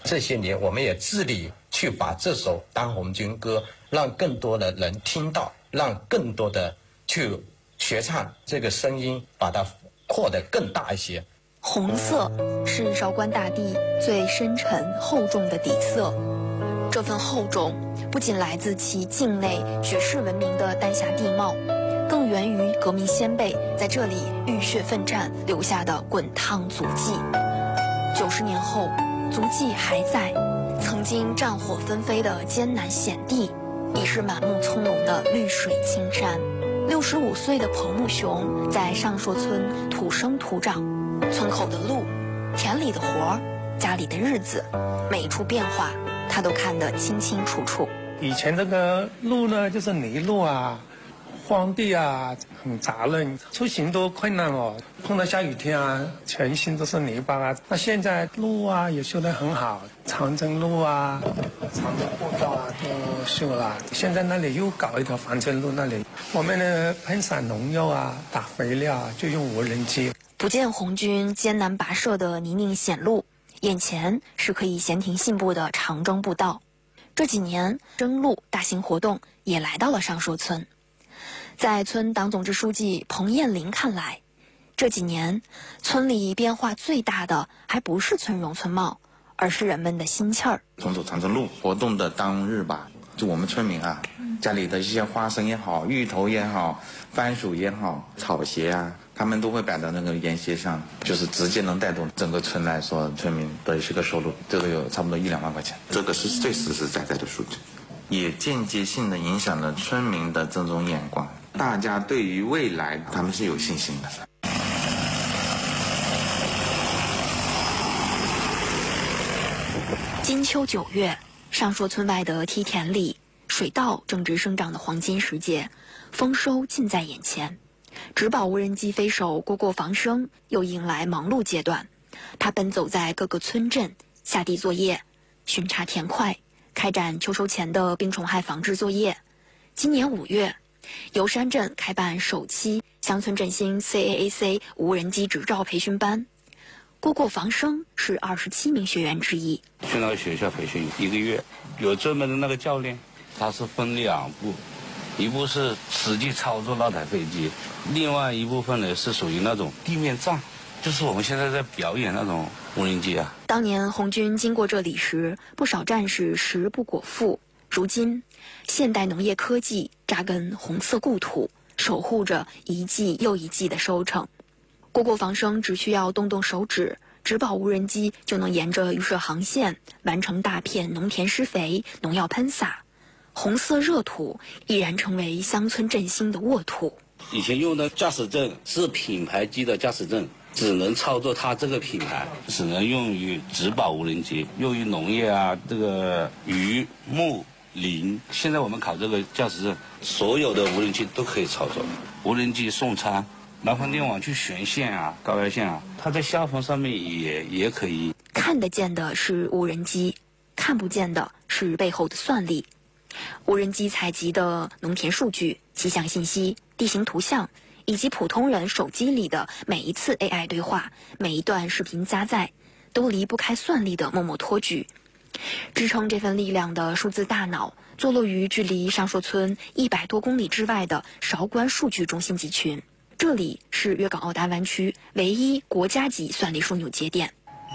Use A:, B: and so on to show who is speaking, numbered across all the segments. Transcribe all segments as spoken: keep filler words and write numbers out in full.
A: 这些年，我们也致力去把这首《当红军歌》让更多的人听到，让更多的去学唱，这个声音把它扩得更大一些。
B: 红色是韶关大地最深沉厚重的底色，这份厚重不仅来自其境内绝世闻名的丹霞地貌，更源于革命先辈在这里浴血奋战留下的滚烫足迹。九十年后，足迹还在，曾经战火纷飞的艰难险地，已是满目葱茏的绿水青山。六十五岁的彭木雄在上朔村土生土长，村口的路、田里的活儿、家里的日子，每一处变化他都看得清清楚楚。
C: 以前这个路呢，就是泥路啊、荒地啊，很杂乱，出行都困难哦。碰到下雨天啊，全身都是泥巴啊。那现在路啊也修得很好，长征路啊、长征步道啊都修了。现在那里又搞一条防震路，那里我们呢喷洒农药啊、打肥料啊，就用无人机。
B: 不见红军艰难跋涉的泥泞险路，眼前是可以闲庭信步的长征步道。这几年征路大型活动也来到了上朔村。在村党总支书记彭艳玲看来，这几年村里变化最大的还不是村容村貌，而是人们的心气儿。
D: 从走长征路活动的当日吧，就我们村民啊，家里的一些花生也好、芋头也好、番薯也好、草鞋啊，他们都会摆到那个沿街上，就是直接能带动整个村来说，村民的一个收入，这个有差不多一两万块钱，这个是最实实在在的数据，也间接性的影响了村民的这种眼光。大家对于未来他们是有信心的。
B: 金秋九月，上朔村外的梯田里，水稻正值生长的黄金时节，丰收近在眼前。植保无人机飞手蝈蝈防生又迎来忙碌阶段，他奔走在各个村镇，下地作业，巡查田块，开展秋收前的病虫害防治作业。今年五月，油山镇开办首期乡村振兴 C A A C 无人机执照培训班，蝈蝈防生是二十七名学员之一。
E: 去那个学校培训一个月，有专门的那个教练，他是分两步，一步是实际操作那台飞机，另外一部分呢是属于那种地面站，就是我们现在在表演那种无人机啊。
B: 当年红军经过这里时，不少战士食不果腹。如今，现代农业科技扎根红色故土，守护着一季又一季的收成。蝈蝈防生只需要动动手指，植保无人机就能沿着预设航线完成大片农田施肥、农药喷洒。红色热土已然成为乡村振兴的沃土。
E: 以前用的驾驶证是品牌机的驾驶证，只能操作它这个品牌，只能用于植保无人机，用于农业啊，这个渔牧林。现在我们考这个驾驶证，所有的无人机都可以操作。无人机送餐，南方电网去悬线啊、高压线啊，它在下风上面也也可以。
B: 看得见的是无人机，看不见的是背后的算力。无人机采集的农田数据、气象信息、地形图像，以及普通人手机里的每一次 A I 对话、每一段视频加载，都离不开算力的默默托举。支撑这份力量的数字大脑，坐落于距离上朔村一百多公里之外的韶关数据中心集群。这里是粤港澳大湾区唯一国家级算力枢纽节点。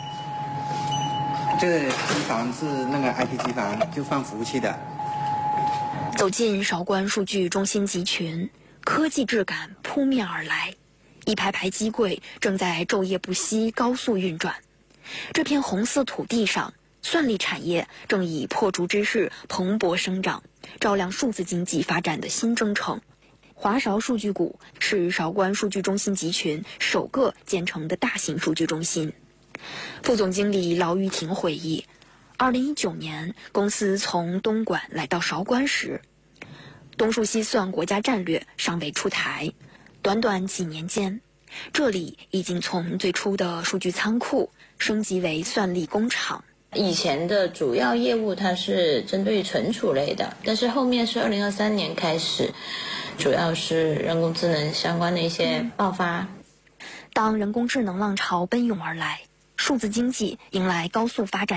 F: 这个机房是那个 I T 机房，就放服务器的。
B: 走进韶关数据中心集群，科技质感扑面而来，一排排机柜正在昼夜不息高速运转。这片红色土地上，算力产业正以破竹之势蓬勃生长，照亮数字经济发展的新征程。华韶数据谷是韶关数据中心集群首个建成的大型数据中心。副总经理劳玉婷回忆，二零一九年公司从东莞来到韶关时，东数西算国家战略尚未出台，短短几年间，这里已经从最初的数据仓库升级为算力工厂。
G: 以前的主要业务它是针对存储类的，但是后面是二零二三年开始，主要是人工智能相关的一些爆发。
B: 当人工智能浪潮奔涌而来，数字经济迎来高速发展